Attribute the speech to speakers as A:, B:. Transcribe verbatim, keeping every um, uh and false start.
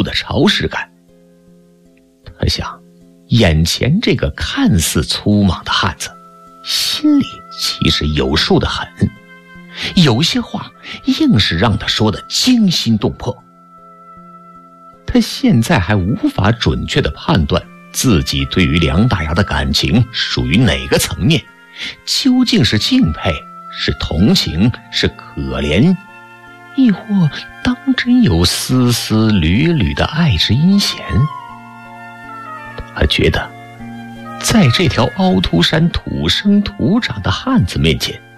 A: 的潮湿感。他想，眼前这个看似粗莽的汉子，心里其实有数得很，有些话硬是让他说得惊心动魄。他现在还无法准确地判断自己对于梁大牙的感情属于哪个层面，究竟是敬佩，是同情，是可怜，亦或当真有丝丝缕缕的爱之阴险。他觉得在这条凹凸山土生土长的汉子面前，